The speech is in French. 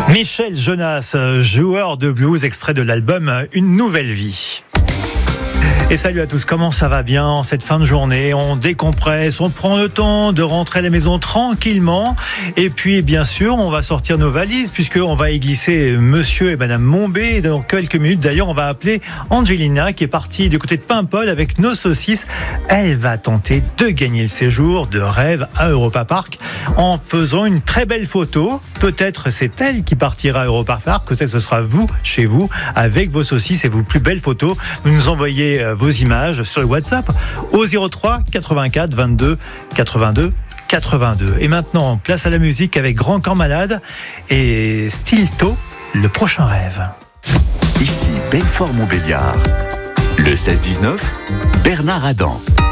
Michel Jonas, joueur de blues, extrait de l'album Une nouvelle vie. Et salut à tous, comment ça va bien en cette fin de journée? On décompresse, on prend le temps de rentrer à la maison tranquillement. Et puis bien sûr, on va sortir nos valises puisqu'on va y glisser monsieur et madame Mombé dans quelques minutes. D'ailleurs, on va appeler Angelina qui est partie du côté de Paimpol avec nos saucisses. Elle va tenter de gagner le séjour de rêve à Europa Park en faisant une très belle photo. Peut-être c'est elle qui partira à Europa Park, peut-être ce sera vous, chez vous, avec vos saucisses et vos plus belles photos. Vous nous envoyez vos images sur le WhatsApp au 03 84 22 82 82. Et maintenant, place à la musique avec Grand Corps Malade et Stilto, le prochain rêve. Ici Belfort-Montbéliard. Le 16-19, Bernard Adam.